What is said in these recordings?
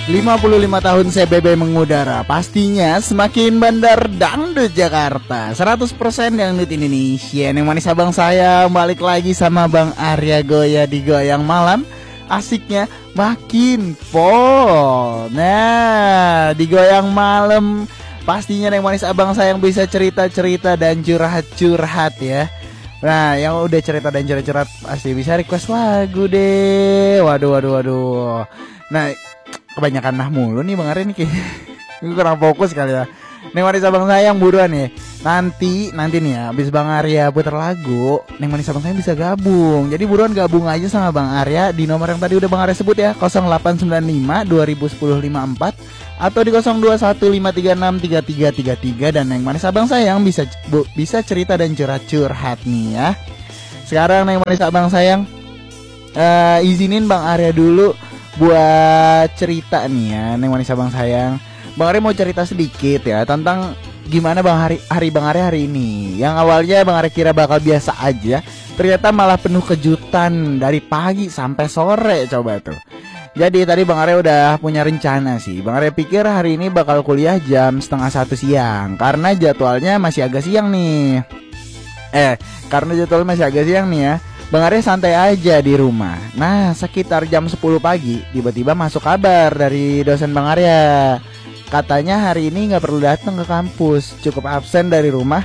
55 tahun CBB mengudara, pastinya semakin bandar dangdut Jakarta. 100% dangdut Indonesia. Yang manis abang saya balik lagi sama Bang Arya Goya di Goyang Malam. Asiknya makin pol. Nah, di Goyang Malam pastinya yang manis abang saya yang bisa cerita-cerita dan curhat-curhat ya. Nah, yang udah cerita dan curhat-curhat pasti bisa request lagu deh. Waduh. Nah, kebanyakan nah mulu nih Bang Arya nih kayaknya. Kurang fokus kali ya. Neng manis abang sayang buruan ya. Nanti nih ya, abis Bang Arya puter lagu, Neng manis abang sayang bisa gabung. Jadi buruan gabung aja sama Bang Arya di nomor yang tadi udah Bang Arya sebut ya, 0895 2010 54 atau di 0215363333. Dan Neng manis abang sayang bisa cerita dan curhat nih ya. Sekarang Neng manis abang sayang izinin Bang Arya dulu buat cerita nih ya, Neng manis abang sayang. Bang Arya mau cerita sedikit ya tentang gimana hari Bang Arya hari ini. Yang awalnya Bang Arya kira bakal biasa aja, ternyata malah penuh kejutan dari pagi sampai sore coba tuh. Jadi tadi Bang Arya udah punya rencana sih. Bang Arya pikir hari ini bakal kuliah jam 12:30 siang karena jadwalnya masih agak siang nih. Karena jadwalnya masih agak siang nih ya, Bang Arya santai aja di rumah. Nah, sekitar jam 10 pagi tiba-tiba masuk kabar dari dosen Bang Arya. Katanya hari ini gak perlu datang ke kampus, cukup absen dari rumah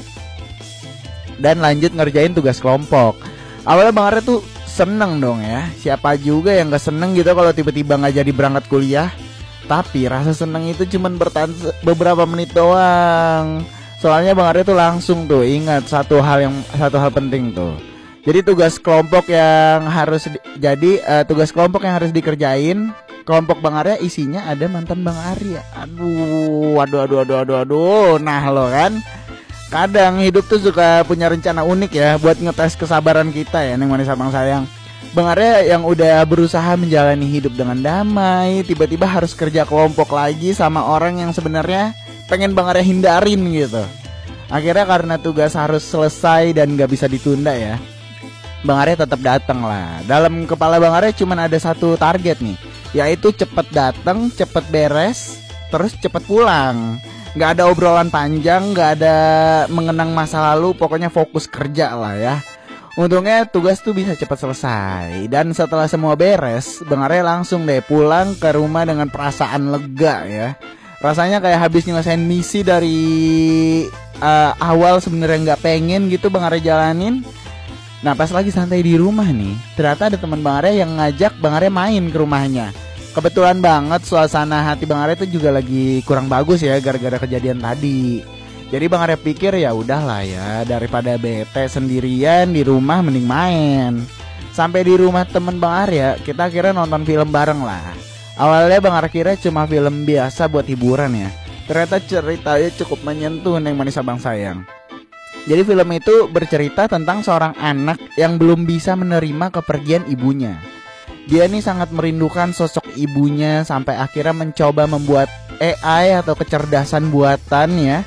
dan lanjut ngerjain tugas kelompok. Awalnya Bang Arya tuh seneng dong ya. Siapa juga yang gak seneng gitu kalau tiba-tiba gak jadi berangkat kuliah. Tapi rasa seneng itu cuman bertahan beberapa menit doang. Soalnya Bang Arya tuh langsung tuh ingat satu hal penting tuh. Jadi tugas kelompok yang harus dikerjain, kelompok Bang Arya isinya ada mantan Bang Arya. Aduh. Nah lo kan, kadang hidup tuh suka punya rencana unik ya buat ngetes kesabaran kita ya, Neng manis abang sayang. Bang Arya yang udah berusaha menjalani hidup dengan damai, tiba-tiba harus kerja kelompok lagi sama orang yang sebenarnya pengen Bang Arya hindarin gitu. Akhirnya karena tugas harus selesai dan gak bisa ditunda ya, Bang Arya tetap datang lah. Dalam kepala Bang Arya cuma ada satu target nih, yaitu cepet datang, cepet beres, terus cepet pulang. Gak ada obrolan panjang, gak ada mengenang masa lalu, pokoknya fokus kerja lah ya. Untungnya tugas tuh bisa cepat selesai. Dan setelah semua beres, Bang Arya langsung deh pulang ke rumah dengan perasaan lega ya. Rasanya kayak habis nyelesain misi dari awal sebenarnya gak pengen gitu Bang Arya jalanin. Nah pas lagi santai di rumah nih, ternyata ada teman Bang Arya yang ngajak Bang Arya main ke rumahnya. Kebetulan banget suasana hati Bang Arya itu juga lagi kurang bagus ya gara-gara kejadian tadi. Jadi Bang Arya pikir ya udahlah ya, daripada bete sendirian di rumah mending main. Sampai di rumah temen Bang Arya, kita akhirnya nonton film bareng lah. Awalnya Bang Arya kira cuma film biasa buat hiburan ya, ternyata ceritanya cukup menyentuh Neng manis abang sayang. Jadi film itu bercerita tentang seorang anak yang belum bisa menerima kepergian ibunya. Dia nih sangat merindukan sosok ibunya sampai akhirnya mencoba membuat AI atau kecerdasan buatan ya,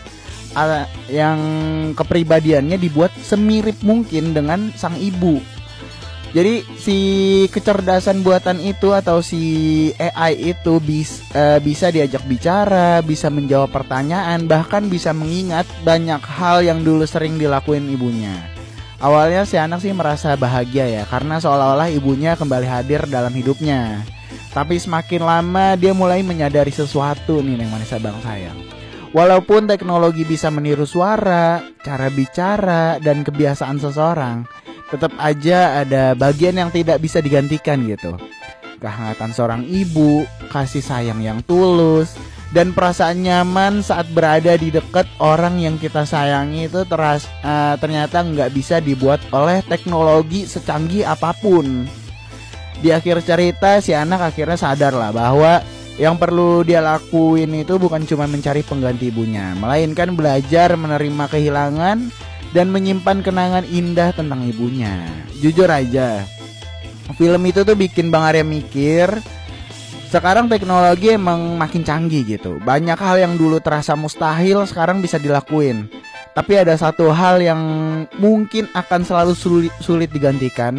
yang kepribadiannya dibuat semirip mungkin dengan sang ibu. Jadi si kecerdasan buatan itu atau si AI itu bisa diajak bicara, bisa menjawab pertanyaan, bahkan bisa mengingat banyak hal yang dulu sering dilakuin ibunya. Awalnya si anak sih merasa bahagia ya, karena seolah-olah ibunya kembali hadir dalam hidupnya. Tapi semakin lama dia mulai menyadari sesuatu nih Neng manis abang sayang. Walaupun teknologi bisa meniru suara, cara bicara, dan kebiasaan seseorang, tetap aja ada bagian yang tidak bisa digantikan gitu. Kehangatan seorang ibu, kasih sayang yang tulus, dan perasaan nyaman saat berada di dekat orang yang kita sayangi itu ternyata nggak bisa dibuat oleh teknologi secanggih apapun. Di akhir cerita si anak akhirnya sadar lah bahwa yang perlu dia lakuin itu bukan cuma mencari pengganti ibunya, melainkan belajar menerima kehilangan dan menyimpan kenangan indah tentang ibunya. Jujur aja, film itu tuh bikin Bang Arya mikir, sekarang teknologi emang makin canggih gitu. Banyak hal yang dulu terasa mustahil sekarang bisa dilakuin. Tapi ada satu hal yang mungkin akan selalu sulit digantikan,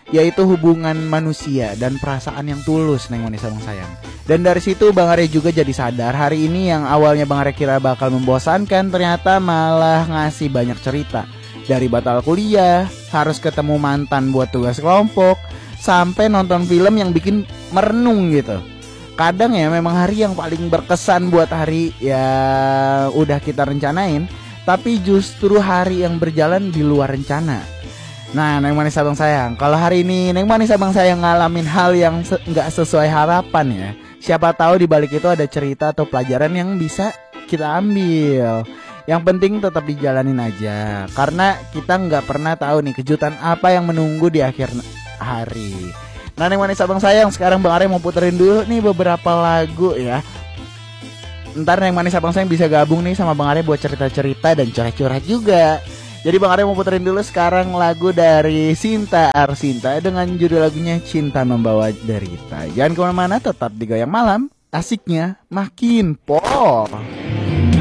yaitu hubungan manusia dan perasaan yang tulus Neng Manis Abang Sayang. Dan dari situ Bang Arya juga jadi sadar hari ini yang awalnya Bang Arya kira bakal membosankan, ternyata malah ngasih banyak cerita. Dari batal kuliah, harus ketemu mantan buat tugas kelompok, sampai nonton film yang bikin merenung gitu. Kadang ya memang hari yang paling berkesan buat hari ya udah kita rencanain, tapi justru hari yang berjalan di luar rencana. Nah, Neng Manis Abang Sayang, kalau hari ini Neng Manis Abang Sayang ngalamin hal yang nggak sesuai harapan ya, siapa tahu di balik itu ada cerita atau pelajaran yang bisa kita ambil. Yang penting tetap dijalanin aja, karena kita nggak pernah tahu nih kejutan apa yang menunggu di akhir hari. Nah, Neng Manis Abang Sayang, sekarang Bang Arya mau puterin dulu nih beberapa lagu ya. Ntar Neng Manis Abang Sayang bisa gabung nih sama Bang Arya buat cerita-cerita dan curhat-curhat juga. Jadi Bang Arya mau puterin dulu sekarang lagu dari Sinta Arsinta dengan judul lagunya Cinta Membawa Derita. Jangan kemana-mana, tetap di Goyang Malam, asiknya makin pol.